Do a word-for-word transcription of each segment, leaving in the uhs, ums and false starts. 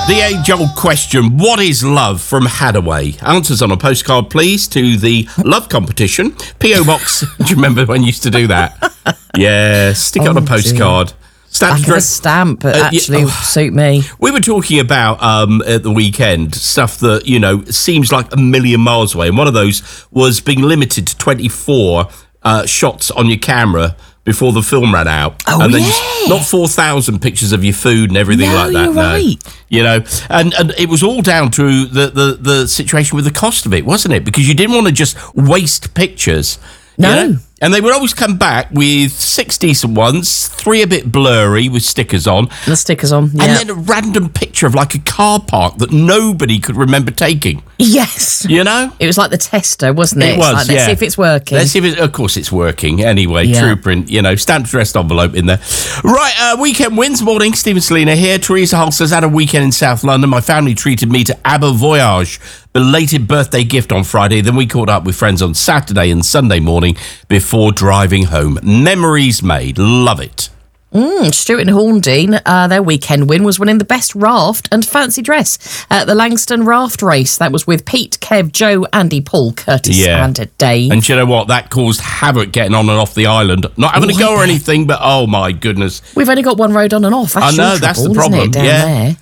The age-old question, what is love, from Hadaway? Answers on a postcard, please, to the love competition. P O Box, do you remember when you used to do that? Yeah, stick it Oh, on a postcard. Stamp I have a stamp, but Uh, yeah, actually oh. would suit me. We were talking about, um, at the weekend, stuff that, you know, seems like a million miles away. And one of those was being limited to twenty-four uh, shots on your camera before the film ran out. Oh, and then yeah. just, not four thousand pictures of your food and everything No, like that. you're no. right. You know, and, and it was all down to the, the, the situation with the cost of it, wasn't it? Because you didn't want to just waste pictures. No. You know? And they would always come back with six decent ones, three a bit blurry with stickers on, The stickers on, yeah. and then a random picture of like a car park that nobody could remember taking. Yes. You know? It was like the tester, wasn't it? It It's was, like, let's yeah. see if it's working. Let's see if it, of course it's working. Anyway, Yeah. true print, you know, stamped dressed envelope in there. Right, uh, weekend wins. Morning, Stephen Selina here. Teresa Hull says, had a weekend in South London. My family treated me to ABBA Voyage. Belated birthday gift on Friday. Then we caught up with friends on Saturday and Sunday morning before driving home. Memories made. Love it. Mm, Stuart and Horndine, uh, their weekend win was winning the best raft and fancy dress at the Langston Raft Race. That was with Pete, Kev, Joe, Andy, Paul, Curtis Yeah. and Dave. And do you know what? That caused havoc getting on and off the island. Not having to Oh, go I or bet. anything, but oh my goodness. We've only got one road on and off. That's I know, your that's trouble, the problem, Isn't it, down yeah. there?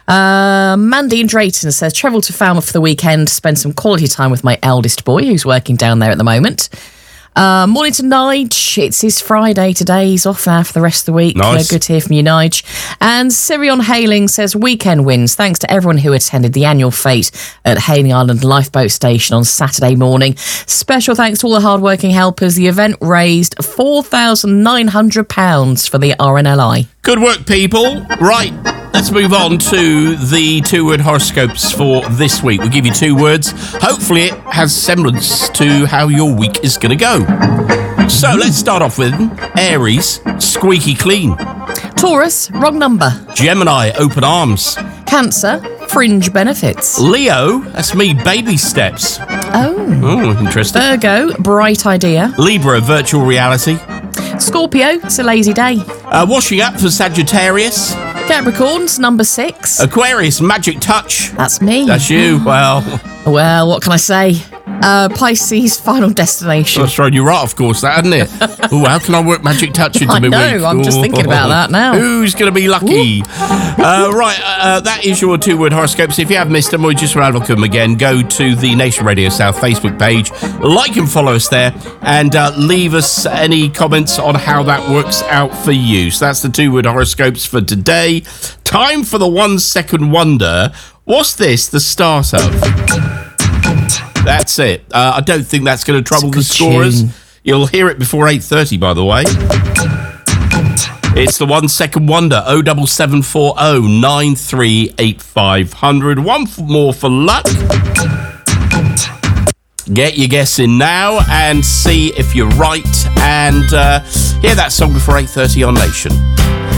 Uh, Mandy in Drayton says, travelled to Falmouth for the weekend, spend some quality time with my eldest boy, who's working down there at the moment. Uh, morning to Nige. It's his Friday today. He's off now for the rest of the week. Nice. Uh, good to hear from you, Nige. And Sirion Haling says, weekend wins. Thanks to everyone who attended the annual fete at Hayling Island Lifeboat Station on Saturday morning. Special thanks to all the hardworking helpers. The event raised four thousand nine hundred pounds for the R N L I. Good work, people. Right, let's move on to the two-word horoscopes for this week. We'll give you two words. Hopefully it has semblance to how your week is going to go. So let's start off with Aries, squeaky clean. Taurus, wrong number. Gemini, open arms. Cancer, fringe benefits. Leo, that's me, baby steps. Oh. Oh, interesting. Virgo, bright idea. Libra, virtual reality. Scorpio, it's a lazy day. Uh, washing up for Sagittarius. Capricorns, number six. Aquarius, magic touch. That's me. That's you. Well, Well, what can I say? Uh, Pisces, final destination. that's thrown you right off course, that, hasn't it? Oh, how can I work magic touch into I my know, week? I'm just thinking about that now. Who's going to be lucky? uh, right, uh, that is your two-word horoscopes. If you have missed them or you just want to have a look at them again, go to the Nation Radio South Facebook page, like and follow us there, and uh, leave us any comments on how that works out for you. So that's the two-word horoscopes for today. Time for the one-second wonder. What's this the start of? That's it. Uh, I don't think that's going to trouble the good scorers. tune. You'll hear it before eight thirty, by the way. It's the one second wonder. oh seven seven four oh nine three eight five hundred. One f- more for luck. Get your guess in now and see if you're right. And uh, hear that song before eight thirty on Nation.